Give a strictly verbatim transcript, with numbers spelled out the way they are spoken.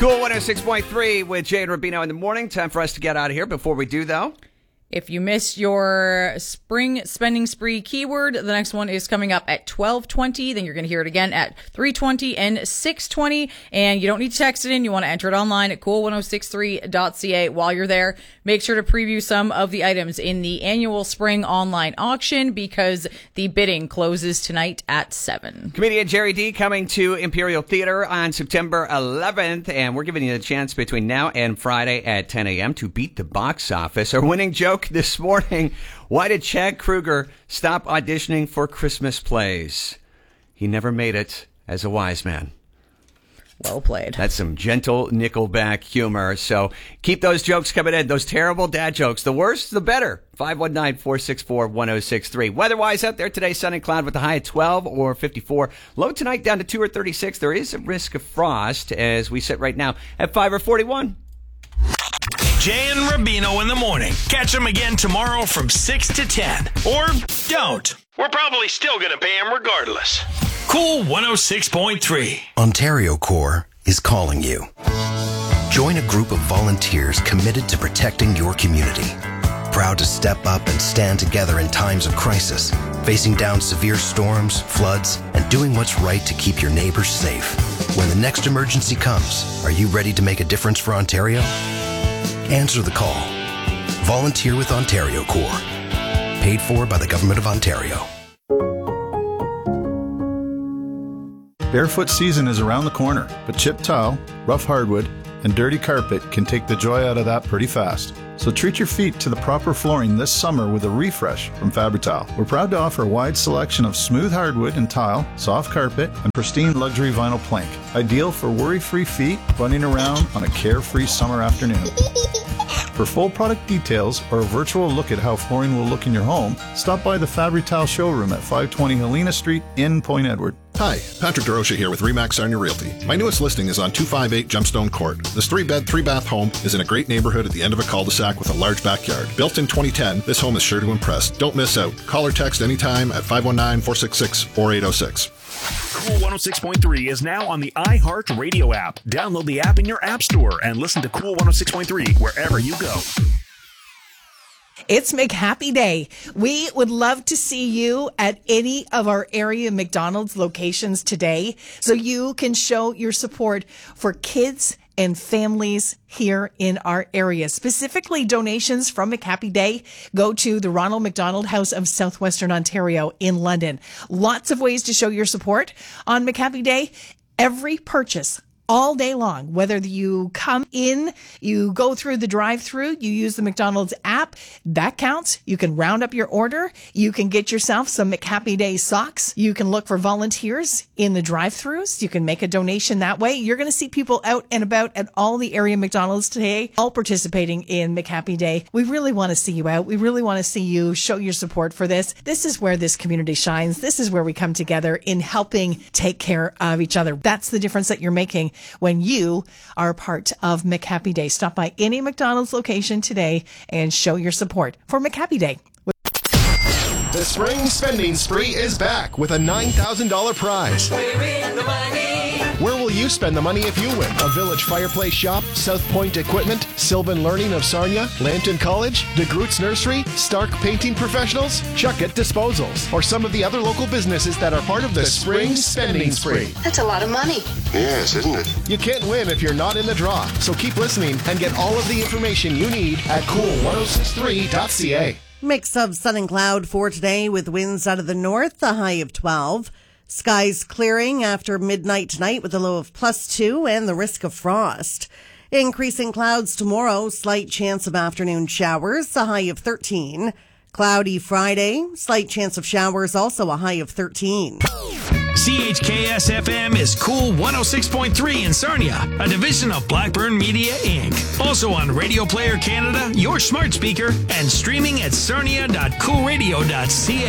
Cool one oh six point three with Jay and Rubino in the morning. Time for us to get out of here. Before we do, though, if you missed your spring spending spree keyword, the next one is coming up at twelve twenty. Then you're going to hear it again at three twenty and six twenty. And you don't need to text it in. You want to enter it online at cool ten sixty-three dot c a. While you're there, make sure to preview some of the items in the annual spring online auction because the bidding closes tonight at seven. Comedian Jerry D coming to Imperial Theater on September eleventh. And we're giving you a chance between now and Friday at ten a.m. to beat the box office. Our winning joke this morning: why did Chad Kruger stop auditioning for Christmas plays? He never made it as a wise man. Well played. That's some gentle Nickelback humor. So keep those jokes coming in. Those terrible dad jokes. The worse, the better. five one nine, four six four, one oh six three. Weather-wise out there today, sun and cloud with a high of twelve or fifty-four. Low tonight down to two or thirty-six. There is a risk of frost as we sit right now at five or forty-one. Jay and Rubino in the morning. Catch them again tomorrow from six to ten. Or don't. We're probably still going to pay them regardless. Cool one oh six point three. Ontario Corps is calling you. Join a group of volunteers committed to protecting your community. Proud to step up and stand together in times of crisis, facing down severe storms, floods, and doing what's right to keep your neighbors safe. When the next emergency comes, are you ready to make a difference for Ontario? Answer the call. Volunteer with Ontario Corps. Paid for by the Government of Ontario. Barefoot season is around the corner, but chipped tile, rough hardwood, and dirty carpet can take the joy out of that pretty fast. So treat your feet to the proper flooring this summer with a refresh from Fabri-Tile. We're proud to offer a wide selection of smooth hardwood and tile, soft carpet, and pristine luxury vinyl plank. Ideal for worry-free feet running around on a carefree summer afternoon. For full product details or a virtual look at how flooring will look in your home, stop by the Fabri-Tile showroom at five twenty Helena Street in Point Edward. Hi, Patrick DeRocha here with Remax Sarnia Realty. My newest listing is on two fifty-eight Gemstone Court. This three-bed, three-bath home is in a great neighborhood at the end of a cul-de-sac with a large backyard. Built in twenty ten, this home is sure to impress. Don't miss out. Call or text anytime at five one nine, four six six, four eight zero six. Cool one oh six point three is now on the iHeart Radio app. Download the app in your app store and listen to Cool one oh six point three wherever you go. It's McHappy Day. We would love to see you at any of our area McDonald's locations today so you can show your support for kids and families here in our area. Specifically, donations from McHappy Day go to the Ronald McDonald House of Southwestern Ontario in London. Lots of ways to show your support on McHappy Day. Every purchase all day long, whether you come in, you go through the drive-through, you use the McDonald's app, that counts. You can round up your order. You can get yourself some McHappy Day socks. You can look for volunteers in the drive-throughs. You can make a donation that way. You're going to see people out and about at all the area McDonald's today, all participating in McHappy Day. We really want to see you out. We really want to see you show your support for this. This is where this community shines. This is where we come together in helping take care of each other. That's the difference that you're making when you are a part of McHappy Day. Stop by any McDonald's location today and show your support for McHappy Day. The spring spending spree is back with a nine thousand dollars prize. We're in the money. Where will you spend the money if you win? A Village Fireplace Shop, South Point Equipment, Sylvan Learning of Sarnia, Lambton College, DeGroots Nursery, Stark Painting Professionals, Chuckett Disposals, or some of the other local businesses that are part of the, the spring spending spree. That's a lot of money. Yes, isn't it? You can't win if you're not in the draw, so keep listening and get all of the information you need at cool ten sixty-three dot c a. Mix of sun and cloud for today with winds out of the north, a high of twelve. Skies clearing after midnight tonight with a low of plus two and the risk of frost. Increasing clouds tomorrow, slight chance of afternoon showers, a high of thirteen. Cloudy Friday, slight chance of showers, also a high of thirteen. C H K S F M is Cool one oh six point three in Sarnia, a division of Blackburn Media, Incorporated. Also on Radio Player Canada, your smart speaker, and streaming at sarnia dot cool radio dot c a.